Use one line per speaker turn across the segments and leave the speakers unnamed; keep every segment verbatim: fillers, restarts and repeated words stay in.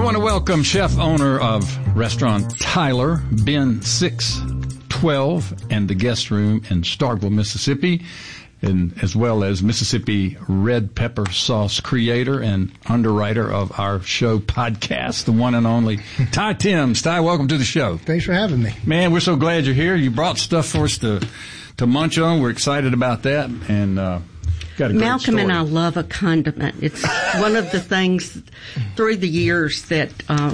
want to welcome chef owner of Restaurant Tyler, Ben six twelve, and the guest room in Starkville, Mississippi, and as well as Mississippi red pepper sauce creator and underwriter of our show podcast, the one and only Ty Timms. Ty, welcome to the show.
Thanks for having me.
Man, we're so glad you're here. You brought stuff for us to to munch on. We're excited about that, and uh, got a great
Malcolm
story.
and I love a condiment. It's one of the things through the years that uh,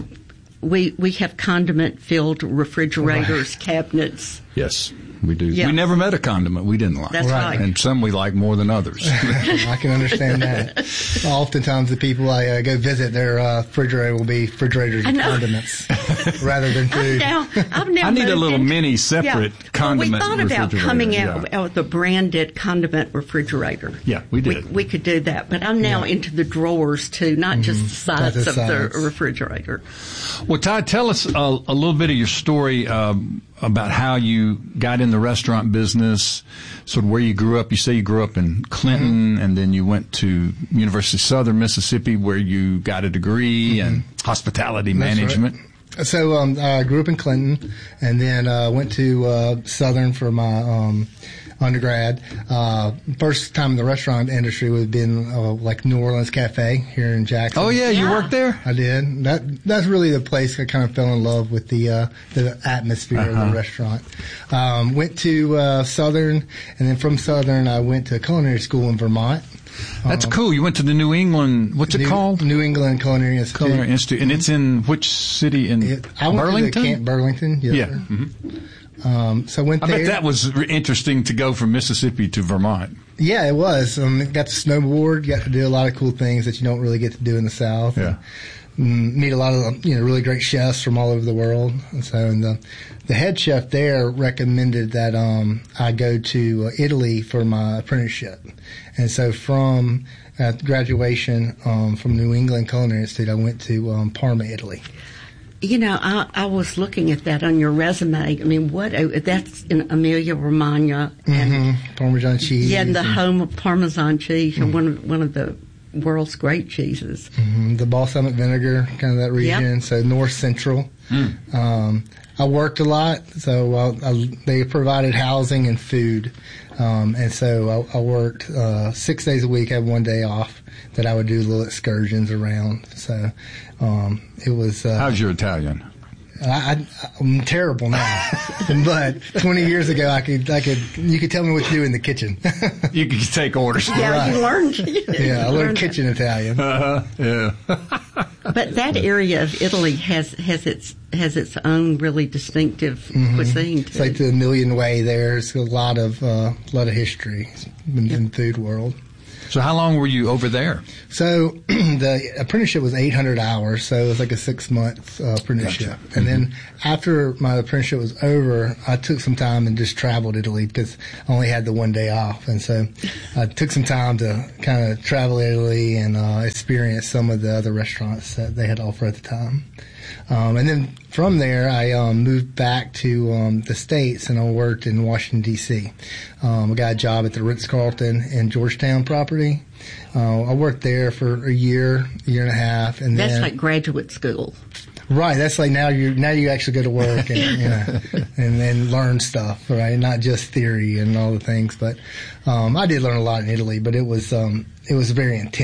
we we have condiment-filled refrigerators, right. cabinets.
Yes. We do.
Yeah.
We never met a condiment we didn't like.
That's right.
And some we like more than others.
I can understand that. Oftentimes the people I uh, go visit, their uh, refrigerator will be refrigerators and condiments rather than food.
I've now, I've now
I need a little
into,
mini separate
yeah.
condiment
well, we thought about coming out,
yeah.
out with a branded condiment refrigerator.
Yeah, we did.
We, we could do that. But I'm now yeah. into the drawers, too, not mm-hmm. just the sides
the
of
sides.
the refrigerator.
Well, Ty, tell us a, a little bit of your story um, about how you got in the restaurant business, sort of where you grew up. You say you grew up in Clinton, mm-hmm. and then you went to University of Southern Mississippi where you got a degree mm-hmm. in hospitality
That's
management.
Right. So um, I grew up in Clinton, and then uh, went to uh, Southern for my um, undergrad. Uh, first time in the restaurant industry would have been uh, like New Orleans Cafe here in Jackson.
Oh yeah, you
yeah.
worked there?
I did. That that's really the place I kind of fell in love with the uh, the atmosphere
uh-huh.
of the restaurant. Um, went to uh, Southern, and then from Southern I went to culinary school in Vermont.
That's
um,
cool. You went to the New England, what's it
New,
called?
New England Culinary Institute.
Culinary Institute. And it's in which city? In
it, I went
Burlington?
to the Camp Burlington. Yes,
yeah.
Sir.
Mm-hmm.
Um, so I went
I
there.
bet that was interesting to go from Mississippi to Vermont.
Yeah, it was. Um, got to snowboard, got to do a lot of cool things that you don't really get to do in the South.
Yeah.
And meet a lot of, you know, really great chefs from all over the world. And so, and the, the head chef there recommended that, um, I go to uh, Italy for my apprenticeship. And so from, at graduation, um, from New England Culinary Institute, I went to, um, Parma, Italy.
You know, I, I was looking at that on your resume. I mean, what a, that's in Emilia Romagna, and
mm-hmm. Parmesan cheese,
yeah, and the
and,
home of Parmesan cheese,
mm-hmm.
and one of one of the world's great cheeses.
Mm-hmm. The balsamic vinegar, kind of that region.
Yep.
So north central. Mm. Um, I worked a lot, so I, I, they provided housing and food, um, and so I, I worked uh, six days a week. I had one day off that I would do little excursions around. So um, it was. Uh,
How's your Italian?
I, I, I'm terrible now, but twenty years ago, I could, I could, you could tell me what to do in the kitchen.
You could take orders.
Yeah,
right.
you learned.
Yeah, I learned kitchen Italian.
Uh-huh. Yeah.
But that area of Italy has has its has its own really distinctive mm-hmm. cuisine too.
It's like the Million Way. There's a lot of uh, lot of history in,
yeah.
in the food world.
So how long were you over there?
So the apprenticeship was eight hundred hours, so it was like a six-month uh, apprenticeship.
Gotcha.
And
Mm-hmm.
then after my apprenticeship was over, I took some time and just traveled Italy because I only had the one day off. And so I took some time to kind of travel Italy and uh, experience some of the other restaurants that they had to offer at the time. Um, and then from there, I um, moved back to um, the States, and I worked in Washington, D C Um, I got a job at the Ritz-Carlton in Georgetown property. Uh, I worked there for a year, year and a half. And
That's
then,
like graduate school.
Right. That's like now you now you actually go to work and you know, and then learn stuff, right? Not just theory and all the things. But um, I did learn a lot in Italy, but it was um, it was very intense.